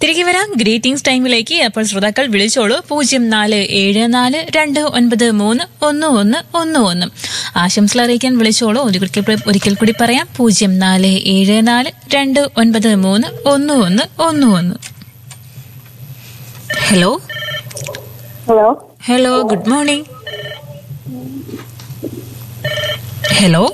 തിരികെ വരാം ഗ്രീറ്റിംഗ്സ് ടൈമിലേക്ക്. അപ്പോൾ ശ്രോതാക്കൾ വിളിച്ചോളൂ 0474231111. ആശംസകൾ അറിയിക്കാൻ വിളിച്ചോളൂ. ഒരിക്കൽ കൂടി പറയാം 0474231111. Hello hello hello good morning. Hello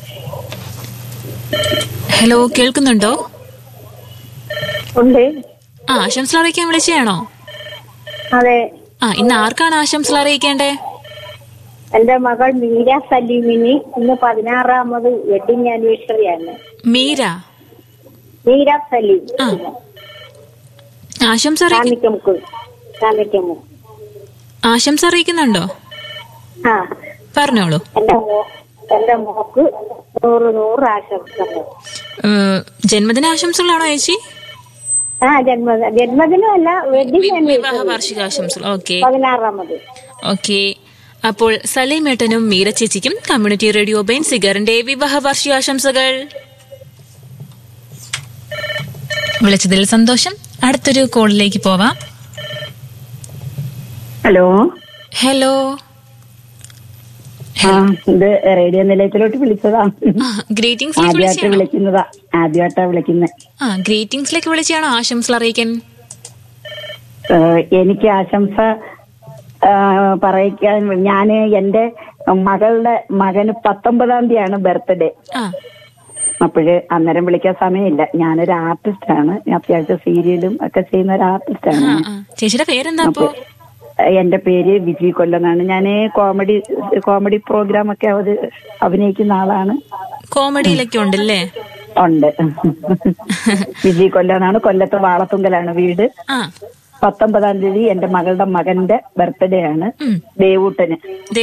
hello കേൾക്കുന്നുണ്ടോ? ഉണ്ട്. ആശംസകൾ അറിയിക്കാൻ വിളിച്ചതാണോ? അതെ. ഇന്ന് ആർക്കാണ് ആശംസകൾ അറിയിക്കേണ്ടേ? എന്റെ മകൾ മീര സലീമിന് ഇന്ന് 16ാമത് വെഡിങ് ആനിവേഴ്സറി ആണ്. മീര സലീം. ആശംസ അറിയിക്കുന്നുണ്ടോ? പറഞ്ഞോളൂ. എന്റെ മോക്ക് 100 ആശംസകൾ. ജന്മദിന ആശംസകളാണോ ചേച്ചി? ജന്മദിനമല്ല, വിവാഹ വാർഷികാശംസകൾ. ഓക്കെ 16ാമത്. ഓക്കെ. അപ്പോൾ സലീമേട്ടനും മീര ചേച്ചിക്കും കമ്മ്യൂണിറ്റി റേഡിയോ ബെൻസിഗറിന്റെ വിവാഹ വാർഷികാശംസകൾ. വിളിച്ചതിൽ സന്തോഷം. അടുത്തൊരു കോളിലേക്ക് പോവാം. ഹലോ ഹലോ ഇത് റേഡിയോ നിലയത്തിലോട്ട് വിളിച്ചതാ. ഗ്രീറ്റിംഗ്സിലേക്ക് ആദ്യമായിട്ടാ വിളിക്കുന്നത്. ഗ്രീറ്റിംഗ്സിലേക്ക് വിളിച്ചാണോ ആശംസകൾ അറിയിക്കാൻ? എനിക്ക് ആശംസ പറയിക്കാൻ, ഞാന് എന്റെ മകന് 19-ാം തീയതിയാണ് ബർത്ത്ഡേ. അപ്പോഴ് അന്നേരം വിളിക്കാൻ സമയമില്ല. ഞാനൊരു ആർട്ടിസ്റ്റാണ്, അത്യാവശ്യം സീരിയലും ഒക്കെ ചെയ്യുന്ന ഒരു ആർട്ടിസ്റ്റാണ്. ചേച്ചിയുടെ പേരെന്താ? എന്റെ പേര് വിജി കൊല്ലനാണ്. ഞാൻ കോമഡി പ്രോഗ്രാം ഒക്കെ അഭിനയിക്കുന്ന ആളാണ്. കോമഡിയിലൊക്കെ ഉണ്ടല്ലേ? ഉണ്ട്. വിജി കൊല്ലനാണ്. കൊല്ലത്ത് വാളത്തുങ്കലാണ് വീട്. 19-ാം തീയതി എന്റെ മകന്റെ ബർത്ത്ഡേ ആണ്. ദേവൂട്ടൻ.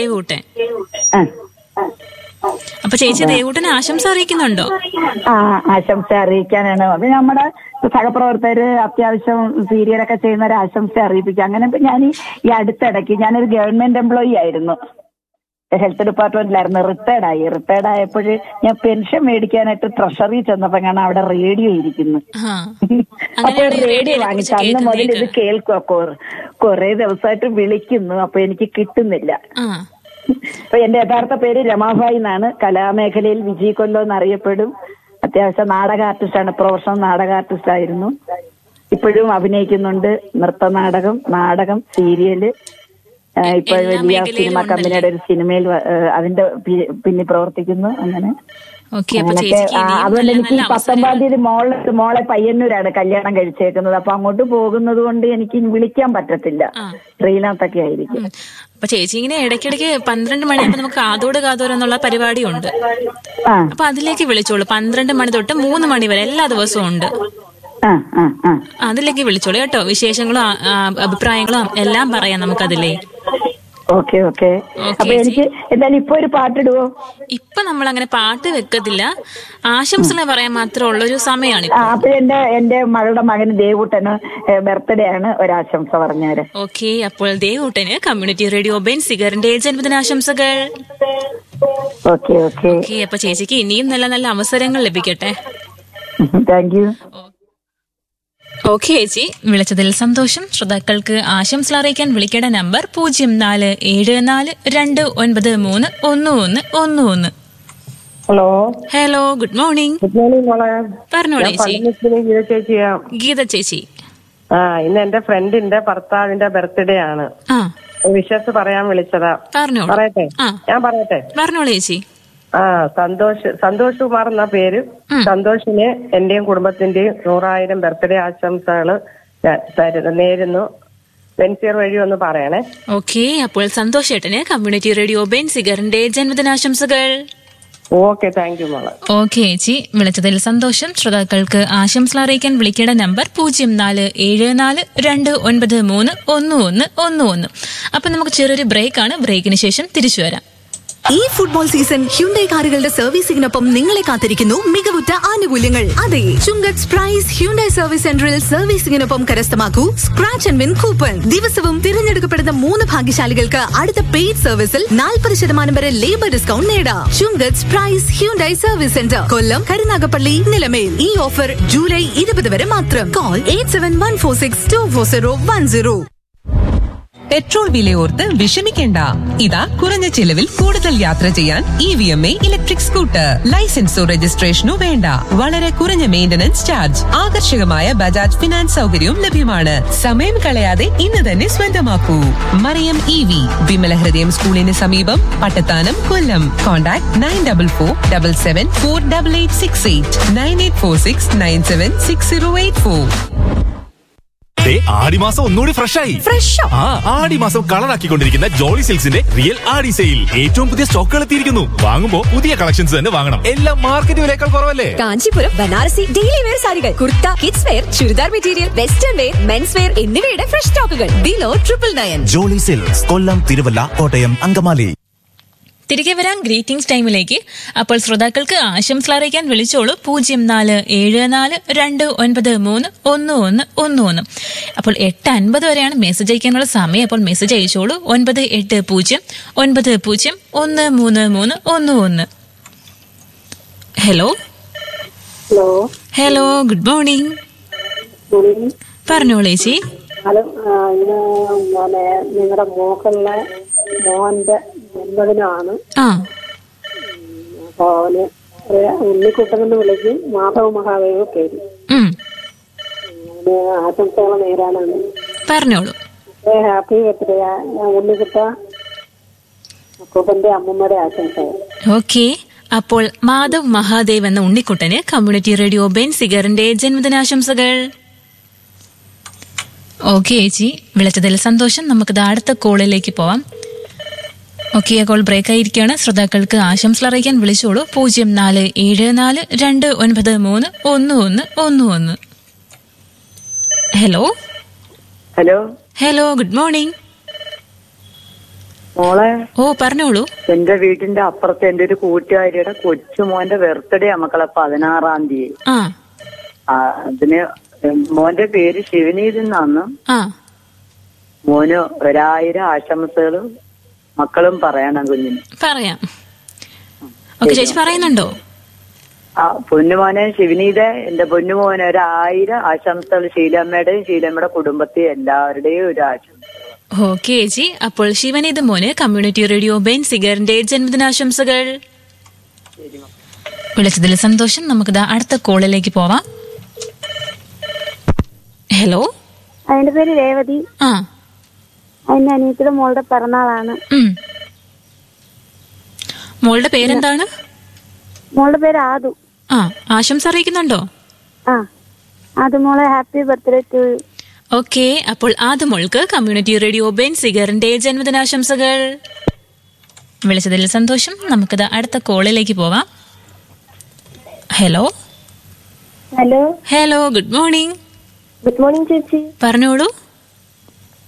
അപ്പൊ ചേച്ചി ദേവൂട്ടന് ആശംസ അറിയിക്കുന്നുണ്ടോ? ആശംസ അറിയിക്കാനാണ്. അത് നമ്മുടെ സഹപ്രവർത്തകര് അത്യാവശ്യം സീരിയലൊക്കെ ചെയ്യുന്നവരെ ആശംസ അറിയിപ്പിക്കുക. അങ്ങനെ ഞാൻ ഈ അടുത്തിടയ്ക്ക് ഞാനൊരു ഗവൺമെന്റ് എംപ്ലോയി ആയിരുന്നു, ഹെൽത്ത് ഡിപ്പാർട്ട്മെന്റിലായിരുന്നു. റിട്ടയർഡ് ആയപ്പോൾ ഞാൻ പെൻഷൻ മേടിക്കാനായിട്ട് ട്രഷറി ചെന്നപ്പോ കാണാൻ അവിടെ റേഡിയോ ഇരിക്കുന്നു. അപ്പൊ റേഡിയോ വാങ്ങിച്ചു. അന്ന് മുതൽ ഇത് കേൾക്കുക. കുറെ ദിവസമായിട്ട് വിളിക്കുന്നു, അപ്പൊ എനിക്ക് കിട്ടുന്നില്ല. അപ്പൊ എന്റെ യഥാർത്ഥ പേര് രമാഭായി എന്നാണ്. കലാമേഖലയിൽ വിജയ് കൊല്ലോ എന്നറിയപ്പെടും. അത്യാവശ്യം നാടക ആർട്ടിസ്റ്റാണ്, പ്രൊഫഷണൽ നാടക ആർട്ടിസ്റ്റ് ആയിരുന്നു. ഇപ്പോഴും അഭിനയിക്കുന്നുണ്ട്. നാടകം, സീരിയല്. ഇപ്പൊ വലിയ സിനിമ കമ്പനിയുടെ ഒരു സിനിമയിൽ അതിന്റെ പിന്നിൽ പ്രവർത്തിക്കുന്നു. അങ്ങനെ അതുകൊണ്ട് എനിക്ക് 19-ാം തീയതി മോളെ പയ്യന്നൂരാണ് കല്യാണം കഴിച്ചേക്കുന്നത്. അപ്പൊ അങ്ങോട്ട് പോകുന്നത് കൊണ്ട് എനിക്ക് വിളിക്കാൻ പറ്റത്തില്ല. ട്രെയിനകത്തൊക്കെ ആയിരിക്കും. അപ്പൊ ചേച്ചി ഇങ്ങനെ ഇടയ്ക്കിടയ്ക്ക് 12 മണിയാകുമ്പോ നമുക്ക് കാതോട് എന്നുള്ള പരിപാടിയുണ്ട്. അപ്പൊ അതിലേക്ക് വിളിച്ചോളൂ. 12 മണി തൊട്ട് 3 മണി വരെ എല്ലാ ദിവസവും ഉണ്ട്. അതിലേക്ക് വിളിച്ചോളൂ കേട്ടോ. വിശേഷങ്ങളും അഭിപ്രായങ്ങളും എല്ലാം പറയാം നമുക്കതിലേ. ഓക്കെ. അപ്പൊ എനിക്ക് എന്തായാലും ഇപ്പൊ ഒരു പാട്ടിടുവോ? ഇപ്പൊ നമ്മൾ അങ്ങനെ പാട്ട് വെക്കത്തില്ല, ആശംസകൾ പറയാൻ മാത്രമേ ഉള്ളൊരു സമയമാണ്. അപ്പൊ എന്റെ മകന് ദേവൂട്ടന് ബർത്ത്ഡേ ആണ്, ഒരാശംസ പറഞ്ഞാല്. ഓക്കെ. അപ്പോൾ ദേവൂട്ടന് കമ്മ്യൂണിറ്റി റേഡിയോ ബെൻസിഗറിന്റെ ജന്മദിനാശംസകൾ. ഓക്കെ. അപ്പൊ ചേച്ചിക്ക് ഇനിയും നല്ല നല്ല അവസരങ്ങൾ ലഭിക്കട്ടെ. Thank you. ഓക്കെ ചേച്ചി, വിളിച്ചതിൽ സന്തോഷം. ശ്രോതാക്കൾക്ക് ആശംസ അറിയിക്കാൻ വിളിക്കേണ്ട നമ്പർ 0474293111. Hello good morning. പറഞ്ഞോളൂ ചേച്ചി. ഗീത ചേച്ചി. ഇന്ന് എന്റെ ഫ്രണ്ടിന്റെ ഭർത്താവിന്റെ ബർത്ത്ഡേ ആണ്. വിഷസ് പറയാൻ വിളിച്ചതാ. പറയട്ടെ? ഞാൻ പറയട്ടെ? പറഞ്ഞോളൂ ചേച്ചി. സന്തോഷ് കുമാർ എന്ന പേര്. സന്തോഷിന് എന്റെയും കുടുംബത്തിന്റെയും 100,000 ബർത്ത്ഡേ ആശംസകള് നേരുന്നു. ബെൻസിയർ വഴി ഒന്ന് പറയണേ. ഓക്കെ. അപ്പോൾ സന്തോഷ് ഏട്ടന് കമ്മ്യൂണിറ്റി റേഡിയോ ബെൻസിഗറിന്റെ ജന്മദിനാശംസകൾ. ഓക്കെ, താങ്ക് യു മോളെ. ഓക്കെ ചേച്ചി, വിളിച്ചതിൽ സന്തോഷം. ശ്രോതാക്കൾക്ക് ആശംസ അറിയിക്കാൻ വിളിക്കേണ്ട നമ്പർ 0474293111. അപ്പൊ നമുക്ക് ചെറിയൊരു ബ്രേക്കാണ്. ബ്രേക്കിന് ശേഷം തിരിച്ചു വരാം. ഈ ഫുട്ബോൾ സീസൺ ഹ്യുണ്ടായി കാറുകളുടെ സർവീസിംഗിനൊപ്പം നിങ്ങളെ കാത്തിരിക്കുന്നു മികവുറ്റ ആനുകൂല്യങ്ങൾ. അതെ, ചുങ്കത്ത് പ്രൈസ് ഹ്യുണ്ടായി സർവീസ് സെന്ററിൽ സർവീസിംഗിനൊപ്പം കരസ്ഥമാക്കൂ സ്ക്രാച്ച് ആൻഡ് വിൻ കൂപ്പൺ. ദിവസവും തിരഞ്ഞെടുക്കപ്പെടുന്ന 3 ഭാഗ്യശാലികൾക്ക് അടുത്ത പെയ്ഡ് സർവീസിൽ 40% വരെ ലേബർ ഡിസ്കൗണ്ട് നേടാം. ചുങ്കത്ത് പ്രൈസ് ഹ്യുണ്ടായി സർവീസ് സെന്റർ, കൊല്ലം, കരുനാഗപ്പള്ളി, നിലമേൽ. ഈ ഓഫർ ജൂലൈ 20 വരെ മാത്രം. കോൾ 8714624010. പെട്രോൾ വിലയോർത്ത് വിഷമിക്കേണ്ട. ഇതാ കുറഞ്ഞ ചിലവിൽ കൂടുതൽ യാത്ര ചെയ്യാൻ EVMA ഇലക്ട്രിക് സ്കൂട്ടർ. ലൈസൻസോ രജിസ്ട്രേഷനോ വേണ്ട. വളരെ കുറഞ്ഞ മെയിന്റനൻസ് ചാർജ്. ആകർഷകമായ ബജാജ് ഫിനാൻസ് സൗകര്യവും ലഭ്യമാണ്. സമയം കളയാതെ ഇന്ന് തന്നെ സ്വന്തമാക്കൂ. മറിയം EV, വിമല ഹൃദയം സ്കൂളിന് സമീപം, പട്ടത്താനം, കൊല്ലം. കോൺടാക്ട് 9447748868 9846976084. ആടിമാസം ഒന്നുകൂടി ഫ്രഷായി. ആടിമാസം കളറാക്കിക്കൊണ്ടിരിക്കുന്ന ജോളി സിൽക്സിന്റെ റിയൽ ആടി സെയിൽ. ഏറ്റവും പുതിയ സ്റ്റോക്കുകൾ എത്തിയിരിക്കുന്നു. വാങ്ങുമ്പോൾ പുതിയ കളക്ഷൻസ് തന്നെ വാങ്ങണം. എല്ലാം മാർക്കറ്റ് വിലയേക്കാൾ കുറവല്ലേ? കാഞ്ചീപുരം ബനാറസി ഡെയിലി വെയർ സാരികൾ, kurta, kids wear, churidar material, western wear, men's wear എന്നിവയുടെ ഫ്രഷ് സ്റ്റോക്കുകൾ ബിലോ 999. ജോളി സിൽക്സ്, കൊല്ലം, തിരുവല്ല, കോട്ടയം, അങ്കമാലി. തിരികെ വരാൻ ഗ്രീറ്റിംഗ്സ് ടൈമിലേക്ക്. അപ്പോൾ ശ്രോതാക്കൾക്ക് ആശംസ അറിയിക്കാൻ വിളിച്ചോളൂ 0474293111. അപ്പോൾ 8:50 വരെയാണ് മെസ്സേജ് അയക്കാനുള്ള സമയം. അപ്പോൾ മെസ്സേജ് അയച്ചോളൂ 9809013311. Hello hello, good morning. പറഞ്ഞോളൂ ചേച്ചി. ഹലോ, നിങ്ങളുടെ മോന്റെ ജന്മദിനമാണ്. അപ്പൊ അവന് ഉണ്ണിക്കുട്ടനെന്ന് വിളിക്കും, മാധവ മഹാദേവ പേര്. ആശംസകൾ നേരാനാണ്. പറഞ്ഞോളൂ. Happy birthday ഉണ്ണിക്കുട്ട. അപ്പൂപ്പന്റെ അമ്മമ്മയുടെ ആശംസകൾ. ഓക്കെ. അപ്പോൾ മാധവ് മഹാദേവ് എന്ന ഉണ്ണിക്കുട്ടന് കമ്മ്യൂണിറ്റി റേഡിയോ ബെൻസിഗറിന്റെ ജന്മദിനാശംസകൾ. ഓക്കെ ചേച്ചി, വിളിച്ചതിൽ സന്തോഷം. നമുക്കിത് അടുത്ത കോളിലേക്ക് പോവാം. ഓക്കെ, കോൾ ബ്രേക്ക് ആയിരിക്കുകയാണ്. ശ്രോതാക്കൾക്ക് ആശംസ അറിയിക്കാൻ വിളിച്ചോളൂ 0474231111. Hello hello hello, good morning. മോളെ, ഓ പറഞ്ഞോളൂ. എന്റെ വീടിന്റെ അപ്പുറത്ത് എന്റെ ഒരു കൂട്ടുകാരിയുടെ കൊച്ചുമോന്റെ ബർത്ത്ഡേ മക്കളെ 16-ാം തീയതി. അതിന് മോന്റെ പേര് ശിവനീത് എന്നാണ്. മോന് 1000 ആശംസകളും മക്കളും പറയണം കുഞ്ഞിന്. പറയാം. ഓക്കെ ചേച്ചി, പറയുന്നുണ്ടോ? പൊന്നുമോനെ ശിവനീത, എന്റെ പൊന്നുമോനെ 1000 ആശംസകൾ. ശീലമ്മയുടെയും ശീലമ്മയുടെ കുടുംബത്തെ എല്ലാവരുടെയും ഒരു ആശംസ. ഓക്കെ ചേച്ചി, അപ്പോൾ ശിവനീത് മോന് കമ്മ്യൂണിറ്റി റേഡിയോ ബെൻസിഗറിന്റെ ജന്മദിനാശംസകൾ. വിളിച്ചതിൽ സന്തോഷം. നമുക്കിത് അടുത്ത കോളിലേക്ക് പോവാം. ഹലോ, അതിന്റെ പേര് രേവതി. അതിന്റെ അനിയത്തിയുടെ മോളുടെ പിറന്നാളാണ്. മോളുടെ പേരെന്താണ്? മോളുടെ പേര് ആദു. ആശംസ അറിയിക്കുന്നുണ്ടോ? ആദു മോളെ happy birthday to you. Okay, അപ്പോൾ ആദു മോൾക്ക് കമ്മ്യൂണിറ്റി റേഡിയോ ബെൻസിഗറിന്റെ ജന്മദിനാശംസകൾ. വിളിച്ചതിൽ സന്തോഷം. നമുക്കിത് അടുത്ത കോളിലേക്ക് പോവാം. Hello hello hello, good morning. Good morning ചേച്ചി. പറഞ്ഞോളൂ.